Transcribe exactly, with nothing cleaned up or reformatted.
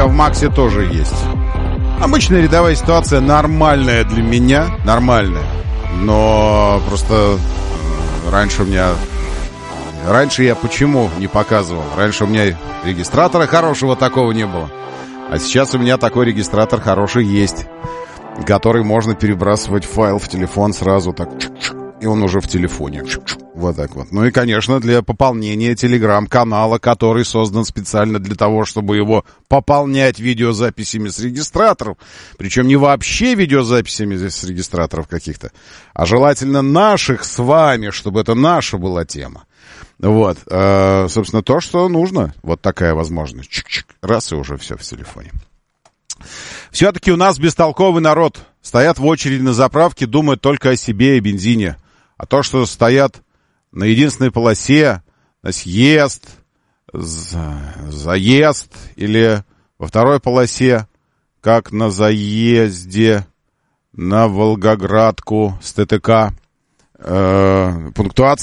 в Максе тоже есть. Обычная рядовая ситуация, нормальная для меня, нормальная. Но просто раньше у меня... Раньше я почему не показывал? Раньше у меня регистратора хорошего такого не было. А сейчас у меня такой регистратор хороший есть, который можно перебрасывать файл в телефон сразу так, и он уже в телефоне. Вот так вот. Ну и, конечно, для пополнения телеграм-канала, который создан специально для того, чтобы его пополнять видеозаписями с регистраторов. Причем не вообще видеозаписями с регистраторов каких-то, а желательно наших с вами, чтобы это наша была тема. Вот, э, собственно, то, что нужно. Вот такая возможность. Чик-чик. Раз, и уже все в телефоне. Все-таки у нас бестолковый народ. Стоят в очереди на заправке, думают только о себе и бензине. А то, что стоят на единственной полосе, на съезд, за, заезд, или во второй полосе, как на заезде на Волгоградку с ТТК, э, пунктуация